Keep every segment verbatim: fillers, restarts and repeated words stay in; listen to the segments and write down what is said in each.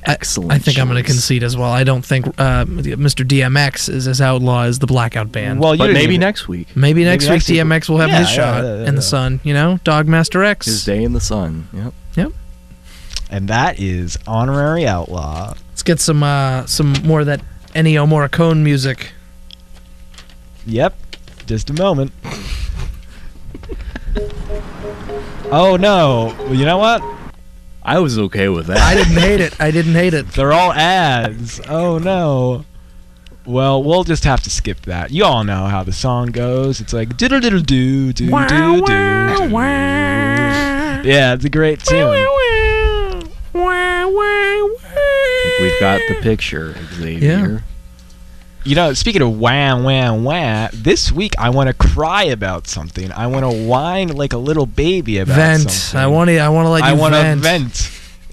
excellent. I, I think choice. I'm going to concede as well. I don't think uh, Mister D M X is as outlaw as the Blackout Band. Well, you But didn't maybe even- next week. maybe next maybe week next week- D M X will have Yeah, his yeah, shot yeah, yeah, in the yeah. sun. You know, Dogmaster X. His day in the sun. Yep. Yep. And that is Honorary Outlaw. Let's get some uh, some more of that Ennio Morricone music. Yep. Just a moment. Oh no! Well, you know what? I was okay with that. I didn't hate it. I didn't hate it. They're all ads. Oh no. Well, we'll just have to skip that. You all know how the song goes. It's like diddle diddle doo doo Wow, doo wow, doo. wow. Yeah, it's a great tune. I think we've got the picture, Xavier. You know, speaking of wah wah wah, this week I want to cry about something. I want to whine like a little baby about Vent. something. I want to. I want to let you I want to vent. vent.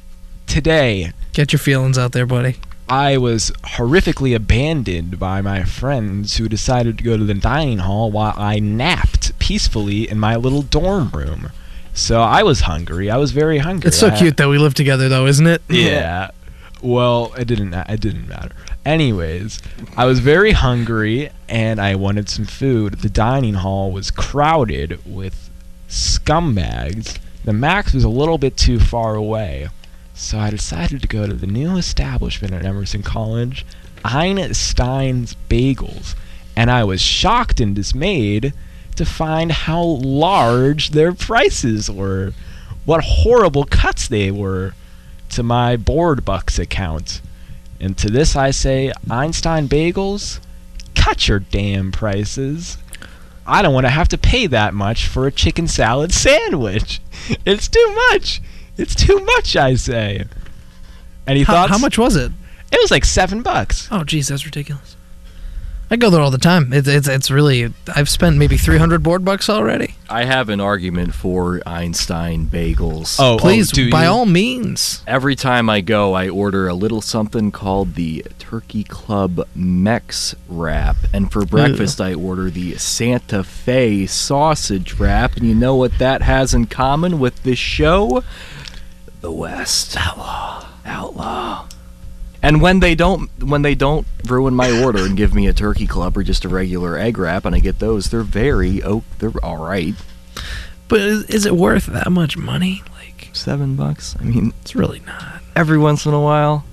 Today, Get your feelings out there, buddy. I was horrifically abandoned by my friends who decided to go to the dining hall while I napped peacefully in my little dorm room. So I was hungry. I was very hungry. It's so I- cute that we live together, though, isn't it? Yeah. Well, it didn't. It didn't matter. Anyways, I was very hungry and I wanted some food. The dining hall was crowded with scumbags. The Max was a little bit too far away, so I decided to go to the new establishment at Emerson College, Einstein's Bagels, and I was shocked and dismayed to find how large their prices were. What horrible cuts they were to my Board Bucks account. And to this I say, Einstein Bagels, cut your damn prices. I don't want to have to pay that much for a chicken salad sandwich. It's too much. It's too much, I say. Any How, thoughts? how much was it? It was like seven bucks. Oh, geez, that's ridiculous. I go there all the time. It's it's it's really. I've spent maybe three hundred board bucks already. I have an argument for Einstein Bagels. Oh, Please, oh, do by you? all means. Every time I go, I order a little something called the Turkey Club Mex Wrap. And for breakfast, I order the Santa Fe Sausage Wrap. And you know what that has in common with this show? The West. Outlaw. Outlaw. And when they don't when they don't ruin my order and give me a turkey club or just a regular egg wrap and I get those, they're very oh they're all right. But is, is it worth that much money? Like, Seven bucks. I mean, it's really not. every once in a while,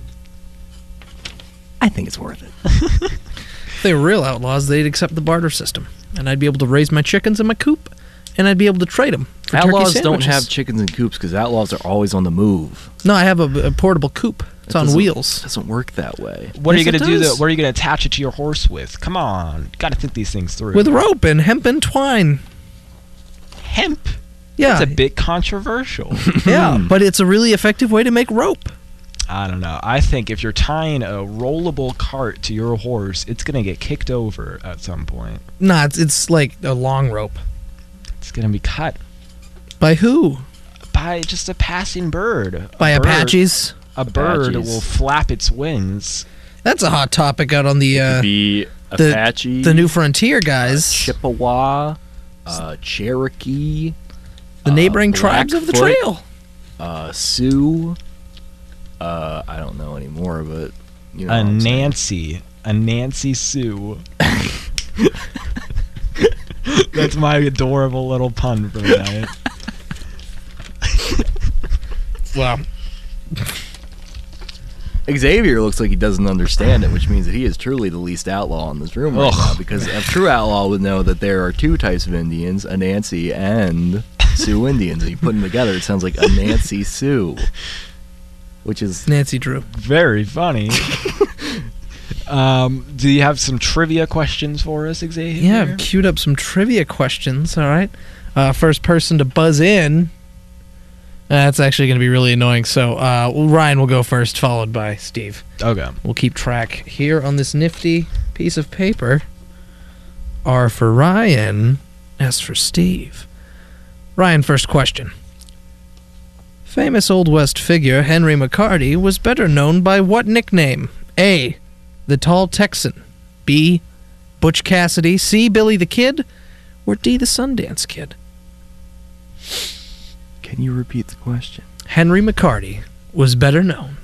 I think it's worth it. If they were real outlaws, they'd accept the barter system, and I'd be able to raise my chickens in my coop, and I'd be able to trade them for turkey Outlaws don't sandwiches. have chickens in coops because outlaws are always on the move. No, I have a, a portable coop. It's It on doesn't- wheels. It doesn't work that way. What Yes, are you it gonna do? does. The, what are you gonna attach it to your horse with? Come on, gotta think these things through. With rope and hempen twine. hemp. Yeah. It's a bit controversial. Yeah, but it's a really effective way to make rope. I don't know. I think if you're tying a rollable cart to your horse, it's gonna get kicked over at some point. Nah, it's, it's like a long rope. It's gonna be cut By who? by just a passing bird. A By bird- Apaches? A bird Apaches. will flap its wings. That's a hot topic out on the uh, Be the- Apache, the New Frontier guys. Chippewa, uh, Cherokee, the neighboring uh, tribes of the Blackfoot, trail. uh, Sioux. Uh, I don't know anymore, but you know. A what I'm saying. Nancy. A Nancy Sue. That's my adorable little pun for the night. Wow. Xavier looks like he doesn't understand it, which means that he is truly the least outlaw in this room right Ugh. now. Because a true outlaw would know that there are two types of Indians: a Nancy and Sioux Indians. And you put them together, it sounds like a Nancy Sioux, which is Nancy Drew. Very funny. um, do you have some trivia questions for us, Xavier? Yeah, I've queued up some trivia questions, all right? Uh, first person to buzz in. That's actually going to be really annoying. So uh, Ryan will go first, followed by Steve. Okay. We'll keep track here on this nifty piece of paper. R for Ryan, S for Steve. Ryan, first question. Famous Old West figure Henry McCarty was better known by what nickname? A. The Tall Texan. B. Butch Cassidy. C. Billy the Kid. Or D. The Sundance Kid. Can you repeat the question? Henry McCarty was better known